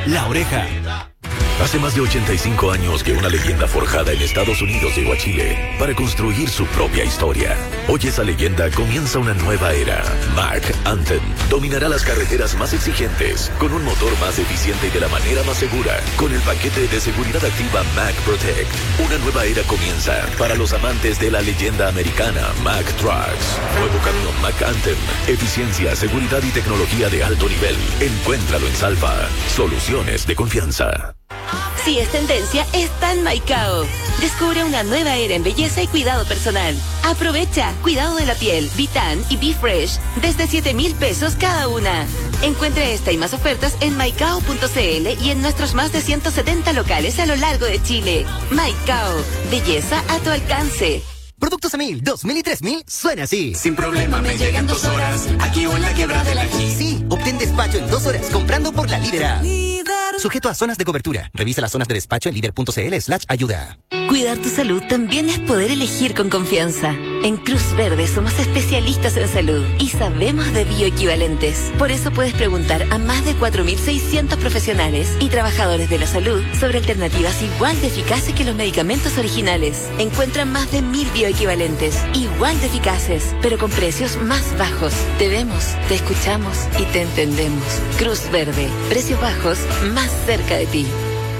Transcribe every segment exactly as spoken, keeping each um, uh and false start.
La Oreja. Hace más de ochenta y cinco años que una leyenda forjada en Estados Unidos llegó a Chile para construir su propia historia. Hoy esa leyenda comienza una nueva era. Mack Anthem dominará las carreteras más exigentes con un motor más eficiente y de la manera más segura, con el paquete de seguridad activa Mack Protect. Una nueva era comienza para los amantes de la leyenda americana Mack Trucks. Nuevo camión Mack Anthem. Eficiencia, seguridad y tecnología de alto nivel. Encuéntralo en Salva. Soluciones de confianza. Si es tendencia, está en Maicao. Descubre una nueva era en belleza y cuidado personal. Aprovecha cuidado de la piel, Vitan y Be Fresh desde siete mil pesos cada una. Encuentre esta y más ofertas en maicao punto cl y en nuestros más de ciento setenta locales a lo largo de Chile. Maicao, belleza a tu alcance. Productos Emil dos mil y tres mil suena así. Sin problema me llegan dos horas, aquí o en la quebrada del Ají. Sí, obtén despacho en dos horas comprando por la Lídera. Sujeto a zonas de cobertura. Revisa las zonas de despacho en líder punto cl slash ayuda. Cuidar tu salud también es poder elegir con confianza. En Cruz Verde somos especialistas en salud y sabemos de bioequivalentes. Por eso puedes preguntar a más de cuatro mil seiscientos profesionales y trabajadores de la salud sobre alternativas igual de eficaces que los medicamentos originales. Encuentran más de mil bioequivalentes, igual de eficaces, pero con precios más bajos. Te vemos, te escuchamos y te entendemos. Cruz Verde, precios bajos más cerca de ti.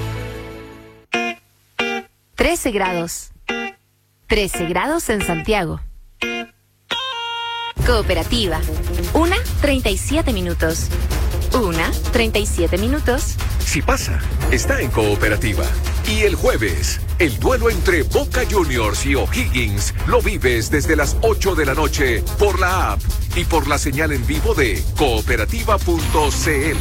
trece grados. trece grados en Santiago. Cooperativa. Una, treinta y siete minutos. Una, treinta y siete minutos. Si pasa, está en Cooperativa. Y el jueves, el duelo entre Boca Juniors y O'Higgins lo vives desde las ocho de la noche por la app y por la señal en vivo de cooperativa punto cl.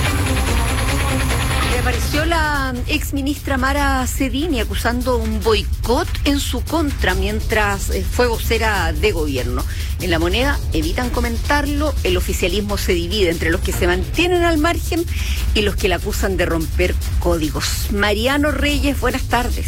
Apareció la ex ministra Mara Cedini acusando un boicot en su contra mientras fue vocera de gobierno. En La Moneda evitan comentarlo, el oficialismo se divide entre los que se mantienen al margen y los que la acusan de romper códigos. Mariano Reyes, buenas tardes.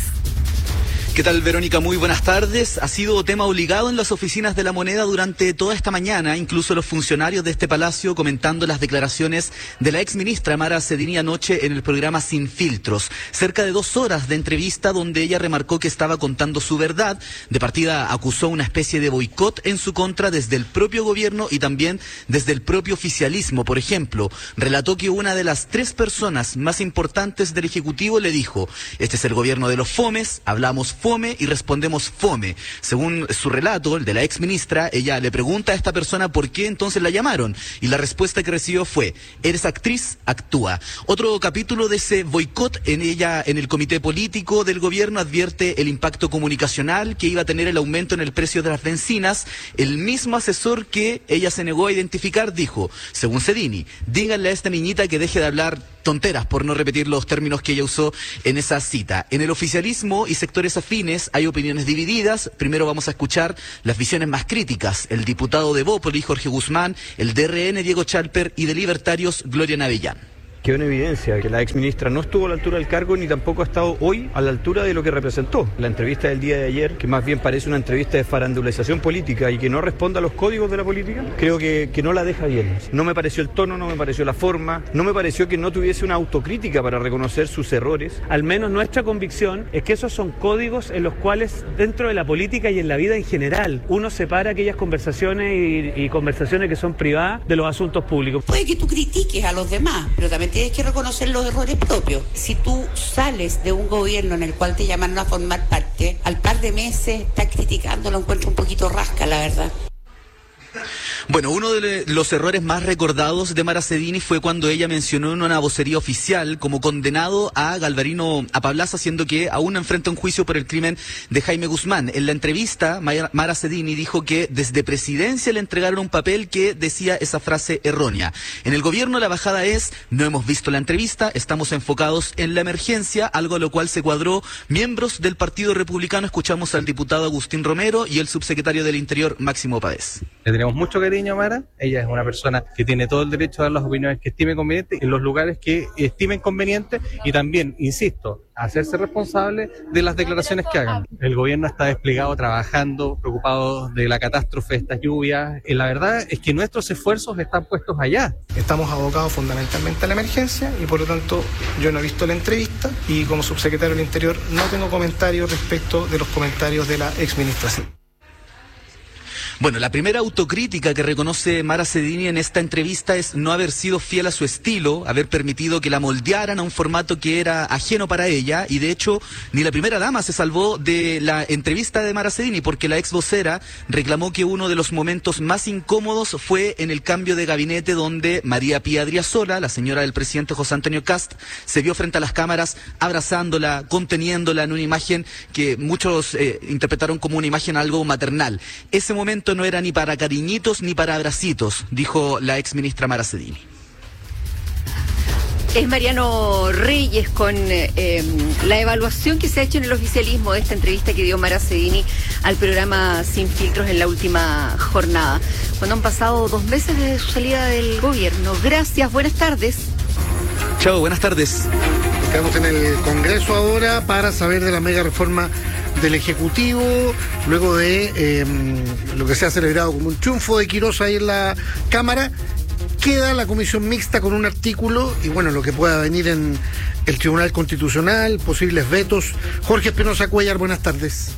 ¿Qué tal, Verónica? Muy buenas tardes. Ha sido tema obligado en las oficinas de La Moneda durante toda esta mañana, incluso los funcionarios de este palacio comentando las declaraciones de la exministra Mara Cedini anoche en el programa Sin Filtros. Cerca de dos horas de entrevista donde ella remarcó que estaba contando su verdad. De partida acusó una especie de boicot en su contra desde el propio gobierno y también desde el propio oficialismo. Por ejemplo, relató que una de las tres personas más importantes del Ejecutivo le dijo: este es el gobierno de los fomes, hablamos fome y respondemos fome. Según su relato, el de la ex ministra, ella le pregunta a esta persona por qué entonces la llamaron y la respuesta que recibió fue: eres actriz, actúa. Otro capítulo de ese boicot, en ella, en el comité político del gobierno, advierte el impacto comunicacional que iba a tener el aumento en el precio de las bencinas. El mismo asesor que ella se negó a identificar dijo, según Cedini: díganle a esta niñita que deje de hablar tonteras, por no repetir los términos que ella usó en esa cita. En el oficialismo y sectores afines hay opiniones divididas. Primero vamos a escuchar las visiones más críticas. El diputado de Bópoli, Jorge Guzmán, el de R N, Diego Chalper, y de Libertarios, Gloria Navellán. Quedó en evidencia que la exministra no estuvo a la altura del cargo ni tampoco ha estado hoy a la altura de lo que representó. La entrevista del día de ayer, que más bien parece una entrevista de farandulización política y que no responde a los códigos de la política, creo que, que no la deja bien. No me pareció el tono, no me pareció la forma, no me pareció que no tuviese una autocrítica para reconocer sus errores. Al menos nuestra convicción es que esos son códigos en los cuales dentro de la política y en la vida en general uno separa aquellas conversaciones y, y conversaciones que son privadas de los asuntos públicos. Puede que tú critiques a los demás, pero también tienes que reconocer los errores propios. Si tú sales de un gobierno en el cual te llamaron a formar parte, al par de meses estás criticando, lo encuentro un poquito rasca, la verdad. Bueno, uno de los errores más recordados de Mara Cedini fue cuando ella mencionó en una vocería oficial como condenado a Galvarino Apablaza, siendo que aún enfrenta un juicio por el crimen de Jaime Guzmán. En la entrevista, Mara Cedini dijo que desde presidencia le entregaron un papel que decía esa frase errónea. En el gobierno la bajada es: no hemos visto la entrevista, estamos enfocados en la emergencia, algo a lo cual se cuadró miembros del Partido Republicano. Escuchamos al diputado Agustín Romero y el subsecretario del Interior, Máximo Páez. Le tenemos mucho cariño Cariño Amara. Ella es una persona que tiene todo el derecho a dar las opiniones que estime convenientes en los lugares que estimen convenientes y también, insisto, hacerse responsable de las declaraciones que hagan. El gobierno está desplegado trabajando, preocupado de la catástrofe de estas lluvias. Y la verdad es que nuestros esfuerzos están puestos allá. Estamos abocados fundamentalmente a la emergencia y por lo tanto yo no he visto la entrevista y como subsecretario del Interior no tengo comentarios respecto de los comentarios de la exministra. Bueno, la primera autocrítica que reconoce Mara Cedini en esta entrevista es no haber sido fiel a su estilo, haber permitido que la moldearan a un formato que era ajeno para ella, y de hecho ni la primera dama se salvó de la entrevista de Mara Cedini, porque la ex vocera reclamó que uno de los momentos más incómodos fue en el cambio de gabinete, donde María Pía Adriasola, la señora del presidente José Antonio Kast, se vio frente a las cámaras abrazándola, conteniéndola en una imagen que muchos eh, interpretaron como una imagen algo maternal. Ese momento no era ni para cariñitos ni para abracitos, dijo la ex ministra Mara Cedini. Es Mariano Reyes con eh, la evaluación que se ha hecho en el oficialismo de esta entrevista que dio Mara Cedini al programa Sin Filtros en la última jornada, cuando han pasado dos meses desde su salida del gobierno. Gracias, buenas tardes. Chao, buenas tardes. Estamos en el Congreso ahora para saber de la mega reforma del Ejecutivo, luego de eh, lo que se ha celebrado como un triunfo de Quirós ahí en la Cámara. Queda la comisión mixta con un artículo y bueno, lo que pueda venir en el Tribunal Constitucional, posibles vetos. Jorge Espinosa Cuellar, buenas tardes.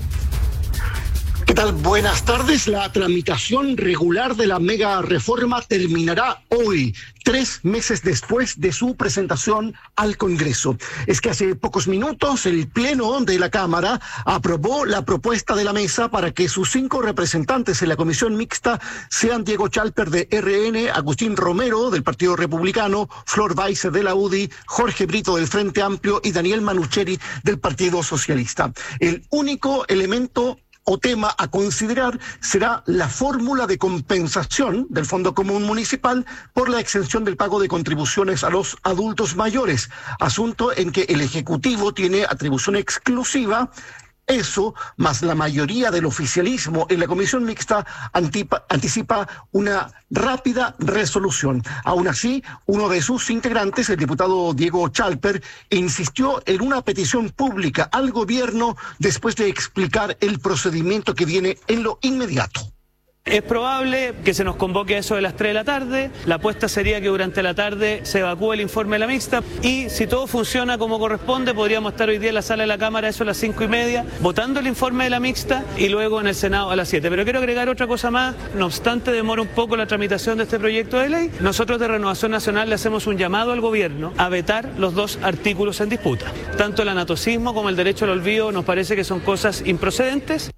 ¿Qué tal? Buenas tardes. La tramitación regular de la mega reforma terminará hoy, tres meses después de su presentación al Congreso. Es que hace pocos minutos el Pleno de la Cámara aprobó la propuesta de la mesa para que sus cinco representantes en la comisión mixta sean Diego Chalper de R N, Agustín Romero del Partido Republicano, Flor Baize de la U D I, Jorge Brito del Frente Amplio y Daniel Manucheri del Partido Socialista. El único elemento o tema a considerar será la fórmula de compensación del Fondo Común Municipal por la exención del pago de contribuciones a los adultos mayores, asunto en que el Ejecutivo tiene atribución exclusiva. Eso, más la mayoría del oficialismo en la comisión mixta, antipa, anticipa una rápida resolución. Aún así, uno de sus integrantes, el diputado Diego Chalper, insistió en una petición pública al gobierno después de explicar el procedimiento que viene en lo inmediato. Es probable que se nos convoque a eso de las tres de la tarde. La apuesta sería que durante la tarde se evacúe el informe de la mixta y si todo funciona como corresponde, podríamos estar hoy día en la sala de la Cámara, eso a las cinco y media, votando el informe de la mixta y luego en el Senado a las siete. Pero quiero agregar otra cosa más. No obstante, demora un poco la tramitación de este proyecto de ley. Nosotros de Renovación Nacional le hacemos un llamado al gobierno a vetar los dos artículos en disputa. Tanto el anatocismo como el derecho al olvido nos parece que son cosas improcedentes.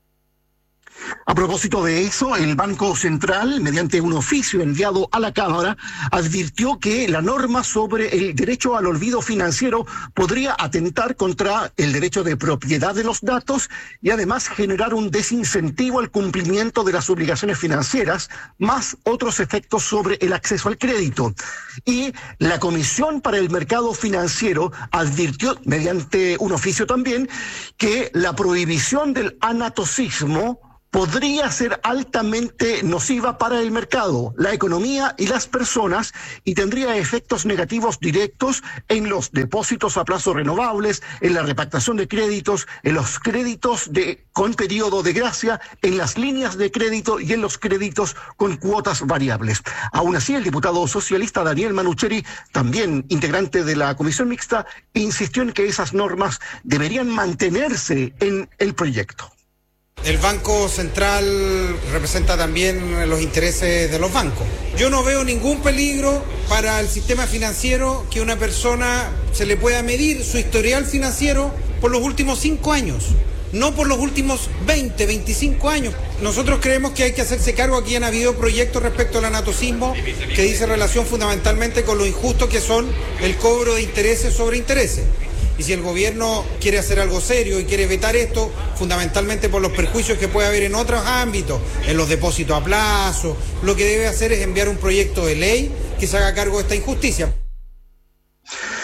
A propósito de eso, el Banco Central, mediante un oficio enviado a la Cámara, advirtió que la norma sobre el derecho al olvido financiero podría atentar contra el derecho de propiedad de los datos y además generar un desincentivo al cumplimiento de las obligaciones financieras, más otros efectos sobre el acceso al crédito. Y la Comisión para el Mercado Financiero advirtió, mediante un oficio también, que la prohibición del anatocismo podría ser altamente nociva para el mercado, la economía y las personas y tendría efectos negativos directos en los depósitos a plazo renovables, en la repactación de créditos, en los créditos de, con periodo de gracia, en las líneas de crédito y en los créditos con cuotas variables. Aún así, el diputado socialista Daniel Manucheri, también integrante de la comisión mixta, insistió en que esas normas deberían mantenerse en el proyecto. El Banco Central representa también los intereses de los bancos. Yo no veo ningún peligro para el sistema financiero que una persona se le pueda medir su historial financiero por los últimos cinco años, no por los últimos veinte, veinticinco años. Nosotros creemos que hay que hacerse cargo. Aquí han habido proyectos respecto al anatocismo que dice relación fundamentalmente con lo injusto que son el cobro de intereses sobre intereses. Y si el gobierno quiere hacer algo serio y quiere vetar esto, fundamentalmente por los perjuicios que puede haber en otros ámbitos, en los depósitos a plazo, lo que debe hacer es enviar un proyecto de ley que se haga cargo de esta injusticia.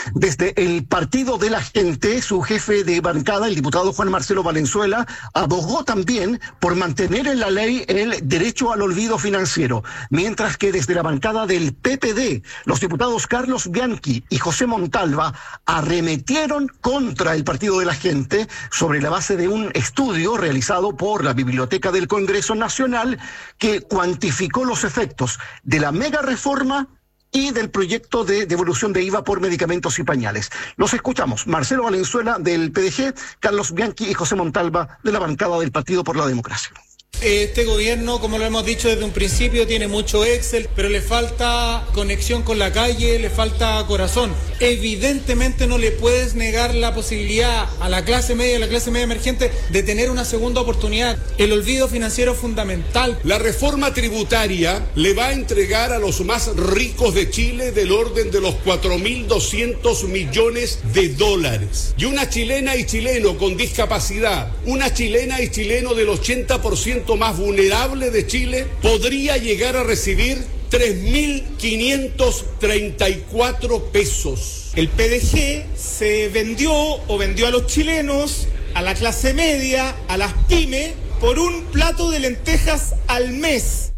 Desde el Partido de la Gente, su jefe de bancada, el diputado Juan Marcelo Valenzuela, abogó también por mantener en la ley el derecho al olvido financiero, mientras que desde la bancada del P P D, los diputados Carlos Bianchi y José Montalva arremetieron contra el Partido de la Gente sobre la base de un estudio realizado por la Biblioteca del Congreso Nacional que cuantificó los efectos de la mega reforma y del proyecto de devolución de I V A por medicamentos y pañales. Los escuchamos. Marcelo Valenzuela del P D G, Carlos Bianchi y José Montalva de la bancada del Partido por la Democracia. Este gobierno, como lo hemos dicho desde un principio, tiene mucho Excel, pero le falta conexión con la calle, le falta corazón. Evidentemente no le puedes negar la posibilidad a la clase media, a la clase media emergente, de tener una segunda oportunidad. El olvido financiero es fundamental. La reforma tributaria le va a entregar a los más ricos de Chile del orden de los cuatro mil doscientos millones de dólares. Y una chilena y chileno con discapacidad, una chilena y chileno del ochenta por ciento más vulnerable de Chile, podría llegar a recibir tres mil quinientos treinta y cuatro pesos. El P D G se vendió o vendió a los chilenos, a la clase media, a las pymes, por un plato de lentejas al mes.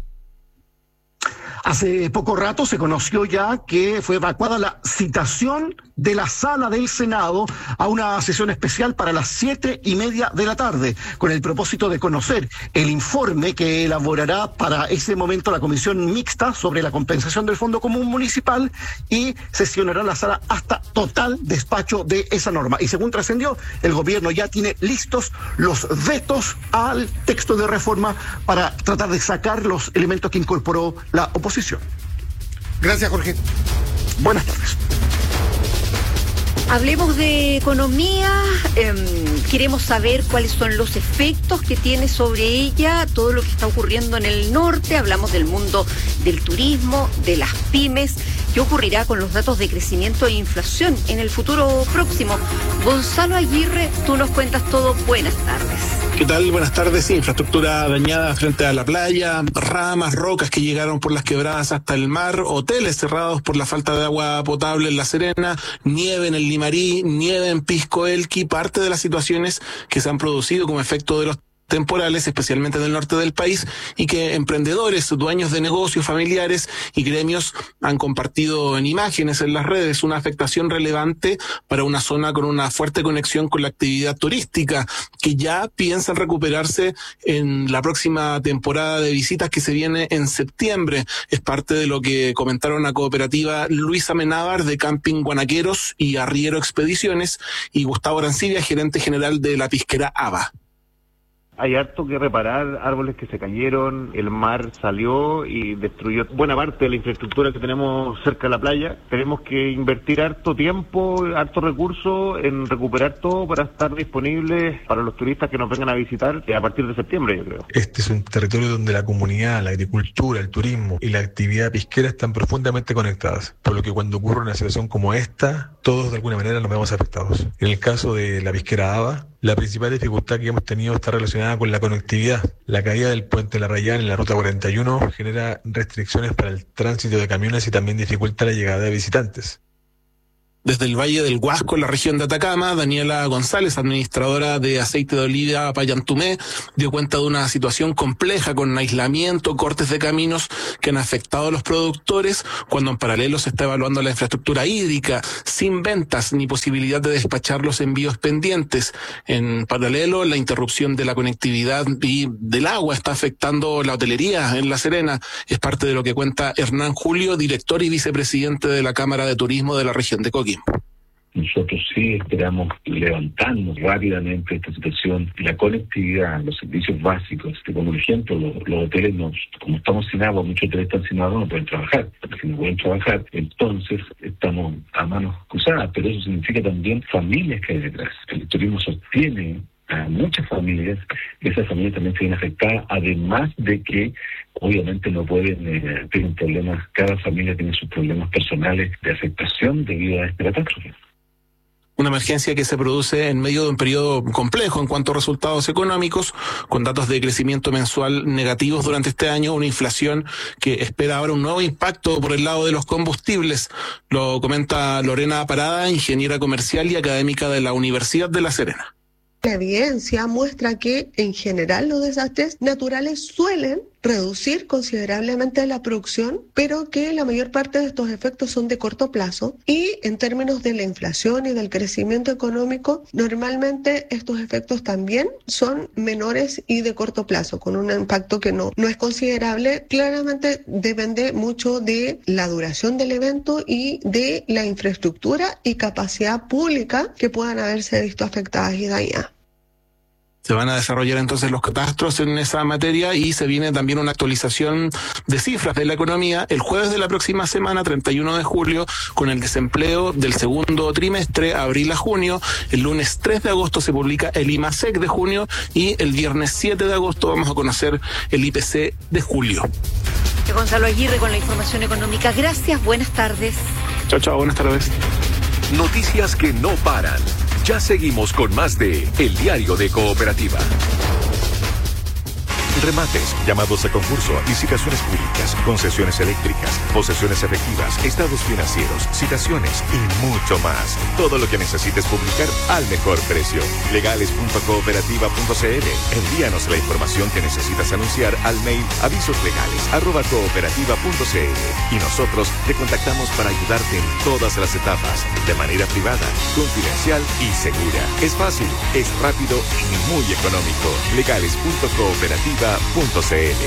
Hace poco rato se conoció ya que fue evacuada la citación de la sala del Senado a una sesión especial para las siete y media de la tarde, con el propósito de conocer el informe que elaborará para ese momento la Comisión Mixta sobre la compensación del Fondo Común Municipal, y sesionará la sala hasta total despacho de esa norma. Y según trascendió, el gobierno ya tiene listos los vetos al texto de reforma para tratar de sacar los elementos que incorporó la oposición. Gracias, Jorge. Buenas tardes. Hablemos de economía, eh, queremos saber cuáles son los efectos que tiene sobre ella todo lo que está ocurriendo en el norte. Hablamos del mundo del turismo, de las pymes, qué ocurrirá con los datos de crecimiento e inflación en el futuro próximo. Gonzalo Aguirre, tú nos cuentas todo. Buenas tardes. ¿Qué tal? Buenas tardes. Sí, infraestructura dañada frente a la playa, ramas, rocas que llegaron por las quebradas hasta el mar, hoteles cerrados por la falta de agua potable en La Serena, nieve en el Limarí, nieve en Pisco Elqui, parte de las situaciones que se han producido como efecto de los temporales, especialmente en el norte del país, y que emprendedores, dueños de negocios, familiares y gremios han compartido en imágenes en las redes. Una afectación relevante para una zona con una fuerte conexión con la actividad turística, que ya piensan recuperarse en la próxima temporada de visitas que se viene en septiembre. Es parte de lo que comentaron a Cooperativa Luisa Menábar de Camping Guanaqueros y Arriero Expediciones, y Gustavo Arancibia, gerente general de la pisquera ABA. Hay harto que reparar, árboles que se cayeron, el mar salió y destruyó buena parte de la infraestructura que tenemos cerca de la playa. Tenemos que invertir harto tiempo, harto recursos en recuperar todo para estar disponibles para los turistas que nos vengan a visitar a partir de septiembre, yo creo. Este es un territorio donde la comunidad, la agricultura, el turismo y la actividad pisquera están profundamente conectadas, por lo que cuando ocurre una situación como esta, todos de alguna manera nos vemos afectados. En el caso de la pisquera ABA, la principal dificultad que hemos tenido está relacionada con la conectividad. La caída del puente La Rayán en la ruta cuarenta y uno genera restricciones para el tránsito de camiones y también dificulta la llegada de visitantes. Desde el Valle del Huasco, en la región de Atacama, Daniela González, administradora de aceite de oliva Payantumé, dio cuenta de una situación compleja con aislamiento, cortes de caminos que han afectado a los productores, cuando en paralelo se está evaluando la infraestructura hídrica, sin ventas ni posibilidad de despachar los envíos pendientes. En paralelo, la interrupción de la conectividad y del agua está afectando la hotelería en La Serena. Es parte de lo que cuenta Hernán Julio, director y vicepresidente de la Cámara de Turismo de la región de Coquimbo. Nosotros sí esperamos levantarnos rápidamente esta situación. La conectividad, los servicios básicos, como por ejemplo los, los hoteles, nos, como estamos sin agua, muchos hoteles están sin agua, no pueden trabajar. Porque si no pueden trabajar, entonces estamos a manos cruzadas, pero eso significa también familias que hay detrás. El turismo sostiene a muchas familias, y esas familias también se ven afectadas, además de que obviamente no pueden, eh, tienen problemas, cada familia tiene sus problemas personales de afectación debido a este catástrofe. una emergencia que se produce en medio de un periodo complejo en cuanto a resultados económicos, con datos de crecimiento mensual negativos durante este año, una inflación que espera ahora un nuevo impacto por el lado de los combustibles. Lo comenta Lorena Parada, ingeniera comercial y académica de la Universidad de La Serena. La evidencia muestra que, en general, los desastres naturales suelen reducir considerablemente la producción, pero que la mayor parte de estos efectos son de corto plazo. Y en términos de la inflación y del crecimiento económico, normalmente estos efectos también son menores y de corto plazo, con un impacto que no, no es considerable. Claramente depende mucho de la duración del evento y de la infraestructura y capacidad pública que puedan haberse visto afectadas y dañadas. Se van a desarrollar entonces los catastros en esa materia y se viene también una actualización de cifras de la economía el jueves de la próxima semana, treinta y uno de julio, con el desempleo del segundo trimestre, abril a junio. El lunes tres de agosto se publica el IMASEC de junio y el viernes siete de agosto vamos a conocer el I P C de julio. Gonzalo Aguirre con la información económica. Gracias, buenas tardes. Chao, chao, buenas tardes. Noticias que no paran. Ya seguimos con más de El Diario de Cooperativa. Remates, llamados a concurso, licitaciones públicas, concesiones eléctricas, posesiones efectivas, estados financieros, citaciones y mucho más. Todo lo que necesites publicar al mejor precio. legales punto cooperativa punto c l. Envíanos la información que necesitas anunciar al mail avisoslegales arroba cooperativa punto c l y nosotros te contactamos para ayudarte en todas las etapas, de manera privada, confidencial y segura. Es fácil, es rápido y muy económico. legales punto cooperativa punto c l.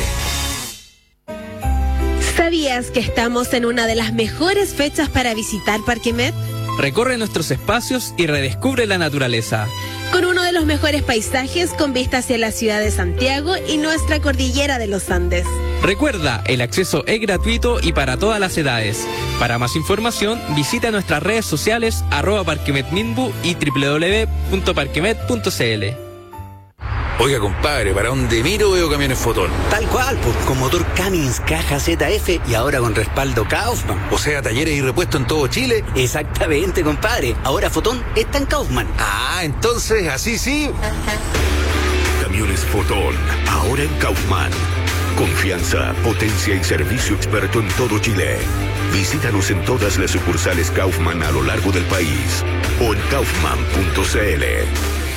¿Sabías que estamos en una de las mejores fechas para visitar Parque Met? Recorre nuestros espacios y redescubre la naturaleza. Con uno de los mejores paisajes con vista hacia la ciudad de Santiago y nuestra cordillera de los Andes. Recuerda, el acceso es gratuito y para todas las edades. Para más información, visita nuestras redes sociales arroba parquemetminbu y doble u doble u doble u punto parquemet punto c l. Oiga, compadre, para donde miro veo camiones Fotón. Tal cual, pues, con motor Cummins Caja Z F y ahora con respaldo Kaufman. O sea, talleres y repuestos en todo Chile. Exactamente, compadre. Ahora Fotón está en Kaufman. Ah, entonces, así sí. Camiones Fotón, ahora en Kaufman. Confianza, potencia y servicio experto en todo Chile. Visítanos en todas las sucursales Kaufman a lo largo del país o en kaufman punto c l.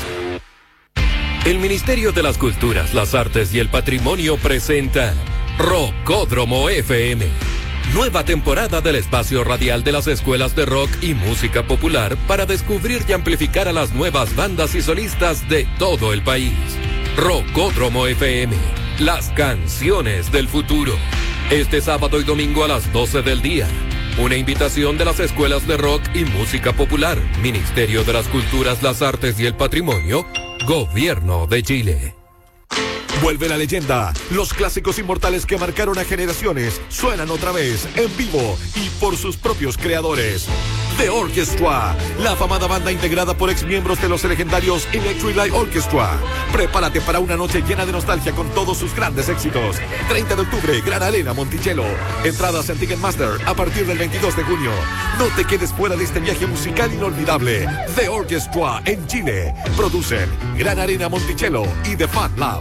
El Ministerio de las Culturas, las Artes y el Patrimonio presenta Rockódromo F M. Nueva temporada del espacio radial de las escuelas de rock y música popular para descubrir y amplificar a las nuevas bandas y solistas de todo el país. Rockódromo F M, las canciones del futuro. Este sábado y domingo a las doce del día. Una invitación de las escuelas de rock y música popular, Ministerio de las Culturas, las Artes y el Patrimonio, Gobierno de Chile. Vuelve la leyenda. Los clásicos inmortales que marcaron a generaciones suenan otra vez en vivo y por sus propios creadores. The Orchestra, la afamada banda integrada por exmiembros de los legendarios Electric Light Orchestra. Prepárate para una noche llena de nostalgia con todos sus grandes éxitos. treinta de octubre, Gran Arena Monticello. Entradas en Ticketmaster a partir del veintidós de junio. No te quedes fuera de este viaje musical inolvidable. The Orchestra en Chile. Producen Gran Arena Monticello y The Fat Lab.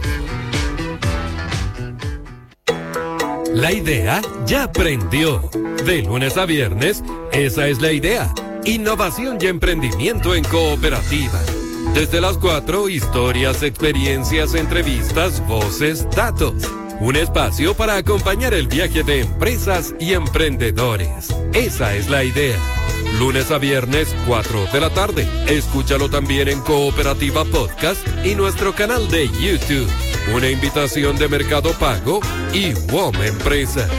La idea ya prendió. De lunes a viernes, esa es la idea. Innovación y emprendimiento en cooperativa. Desde las cuatro, historias, experiencias, entrevistas, voces, datos. Un espacio para acompañar el viaje de empresas y emprendedores. Esa es la idea. Lunes a viernes, cuatro de la tarde. Escúchalo también en Cooperativa Podcast y nuestro canal de YouTube. Una invitación de Mercado Pago y W O M Empresas.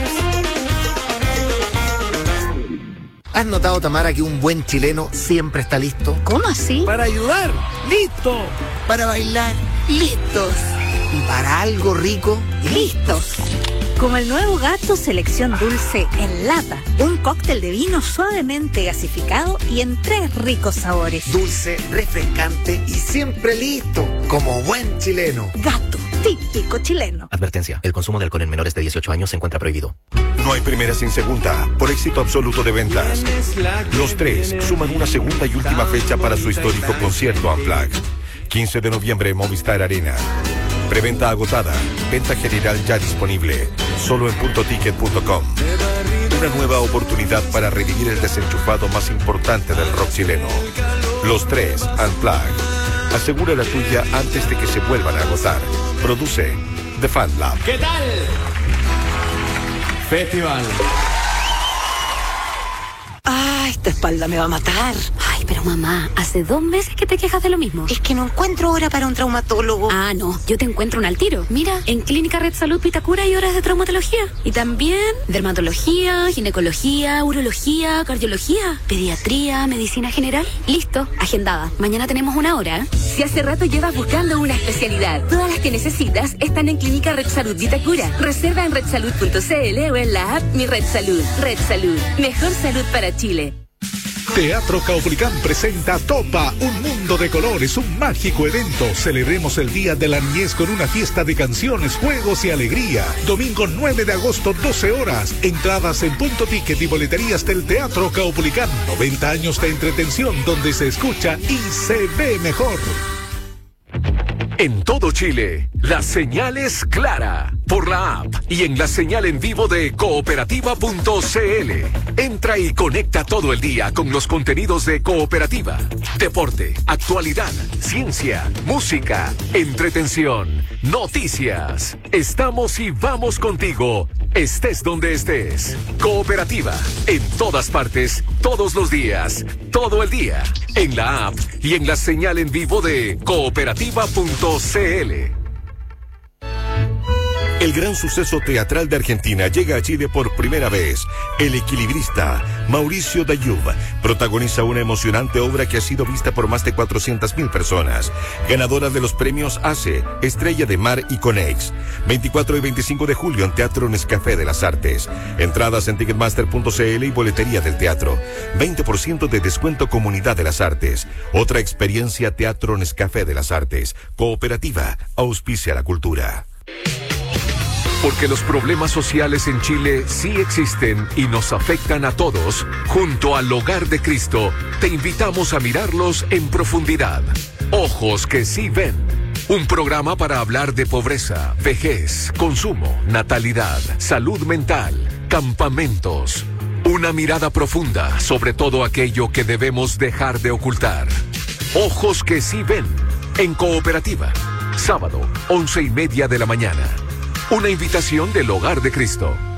¿Has notado, Tamara, que un buen chileno siempre está listo? ¿Cómo así? Para ayudar, listo. Para bailar, listos. Y para algo rico, listos. Como el nuevo Gato Selección Dulce en lata. Un cóctel de vino suavemente gasificado y en tres ricos sabores. Dulce, refrescante y siempre listo. Como buen chileno. Gato, típico chileno. Advertencia, el consumo de alcohol en menores de dieciocho años se encuentra prohibido. No hay primera sin segunda, por éxito absoluto de ventas. Los Tres suman una segunda y última fecha para su histórico concierto Unplugged. quince de noviembre, Movistar Arena. Preventa agotada, venta general ya disponible, solo en punto ticket punto com. Una nueva oportunidad para revivir el desenchufado más importante del rock chileno. Los Tres Unplugged. Asegura la tuya antes de que se vuelvan a agotar. Produce The Fan Lab. ¿Qué tal? Festival. Ay, esta espalda me va a matar. Ay, pero mamá, hace dos meses que te quejas de lo mismo. Es que no encuentro hora para un traumatólogo. Ah, no, yo te encuentro un al tiro. Mira, en Clínica Red Salud Vitacura hay horas de traumatología. Y también dermatología, ginecología, urología, cardiología, pediatría, medicina general. Listo, agendada. Mañana tenemos una hora, ¿eh? Si hace rato llevas buscando una especialidad, todas las que necesitas están en Clínica Red Salud Vitacura. Reserva en red salud punto c l o en la app Mi Red Salud. Red Salud, mejor salud para Chile. Teatro Caupolicán presenta Topa, un mundo de colores, un mágico evento. Celebremos el Día de la Niñez con una fiesta de canciones, juegos y alegría. Domingo nueve de agosto, doce horas. Entradas en punto ticket y boleterías del Teatro Caupolicán. noventa años de entretención donde se escucha y se ve mejor. En todo Chile, la señal es clara por la app y en la señal en vivo de cooperativa punto c l. Entra y conecta todo el día con los contenidos de Cooperativa. Deporte, actualidad, ciencia, música, entretención, noticias. Estamos y vamos contigo, estés donde estés. Cooperativa, en todas partes, todos los días, todo el día. En la app y en la señal en vivo de cooperativa punto c l. El gran suceso teatral de Argentina llega a Chile por primera vez. El equilibrista, Mauricio Dayub, protagoniza una emocionante obra que ha sido vista por más de cuatrocientas mil personas. Ganadora de los premios A C E, Estrella de Mar y Conex. veinticuatro y veinticinco de julio en Teatro Nescafé de las Artes. Entradas en ticketmaster punto c l y boletería del teatro. veinte por ciento de descuento Comunidad de las Artes. Otra experiencia Teatro Nescafé de las Artes. Cooperativa, auspicia la cultura. Porque los problemas sociales en Chile sí existen y nos afectan a todos, junto al Hogar de Cristo, te invitamos a mirarlos en profundidad. Ojos que sí ven. Un programa para hablar de pobreza, vejez, consumo, natalidad, salud mental, campamentos. Una mirada profunda sobre todo aquello que debemos dejar de ocultar. Ojos que sí ven. En Cooperativa. Sábado, once y media de la mañana. Una invitación del Hogar de Cristo.